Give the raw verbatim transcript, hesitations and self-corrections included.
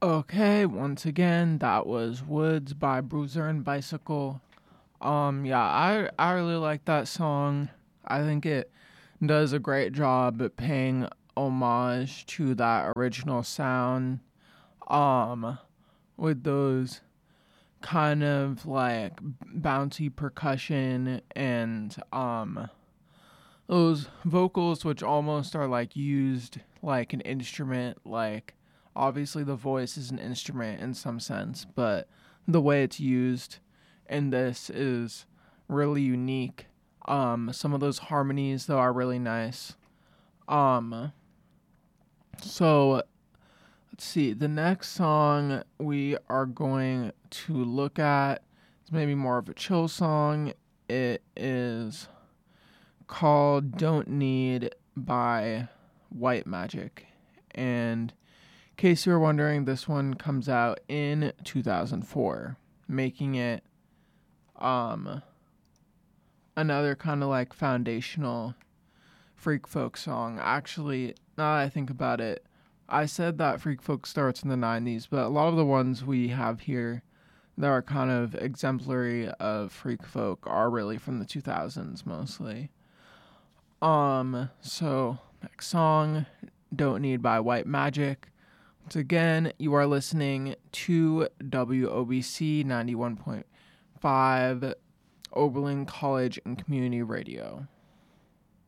Okay, once again, that was Woods by Bruiser and Bicycle. Um, yeah, I I really like that song. I think it does a great job at paying homage to that original sound. Um, with those kind of like bouncy percussion and um those vocals which almost are like used like an instrument. Like obviously the voice is an instrument in some sense, but the way it's used in this is really unique. Um some of those harmonies though are really nice. um so let's see, the next song we are going to look at is maybe more of a chill song. It is called Don't Need by White Magic. And in case you were wondering, this one comes out in two thousand four, making it um another kind of like foundational freak folk song. Actually, now that I think about it, I said that freak folk starts in the nineties, but a lot of the ones we have here that are kind of exemplary of freak folk are really from the two thousands mostly. Um, so next song, Don't Need by White Magic. Once again, you are listening to W O B C ninety-one point five Oberlin College and Community Radio.